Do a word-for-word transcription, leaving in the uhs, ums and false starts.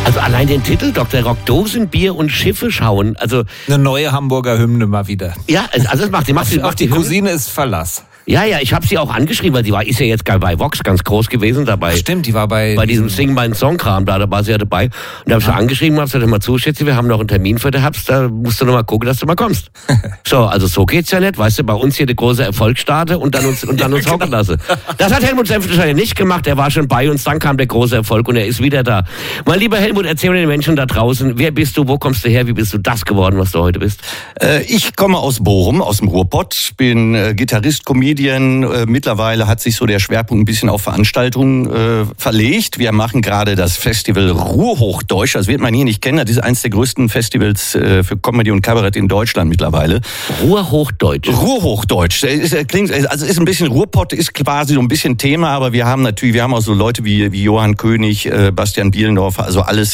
Also allein den Titel, Doktor Rock, Dosen, Bier und Schiffe schauen. Also eine neue Hamburger Hymne mal wieder. Ja, also das macht die macht, die, macht die, die Cousine ist Verlass. Ja, ja, ich habe sie auch angeschrieben, weil sie war, ist ja jetzt bei Vox ganz groß gewesen dabei. Ach stimmt, die war bei... Bei diesem Sing meinen Song-Kram, da, da war sie ja dabei. Und da habe ich sie angeschrieben und habe gesagt, hör mal zu, Schätze, wir haben noch einen Termin für den Herbst, da musst du noch mal gucken, dass du mal kommst. So, also so geht's ja nicht, weißt du, bei uns hier der große Erfolg starte und dann uns, und dann uns hocken lasse. Das hat Helmut Senftensteiner nicht gemacht, er war schon bei uns, dann kam der große Erfolg und er ist wieder da. Mein lieber Helmut, erzähl mir den Menschen da draußen, wer bist du, wo kommst du her, wie bist du das geworden, was du heute bist? Äh, ich komme aus Bochum, aus dem Ruhrpott, bin äh, Gitarrist, Comedian, äh, mittlerweile hat sich so der Schwerpunkt ein bisschen auf Veranstaltungen äh, verlegt. Wir machen gerade das Festival Ruhrhochdeutsch. Das wird man hier nicht kennen. Das ist eines der größten Festivals äh, für Comedy und Kabarett in Deutschland mittlerweile. Ruhrhochdeutsch? Ruhrhochdeutsch. Es klingt, also ist ein bisschen Ruhrpott, ist quasi so ein bisschen Thema, aber wir haben natürlich, wir haben auch so Leute wie, wie Johann König, äh, Bastian Bielendorfer, also alles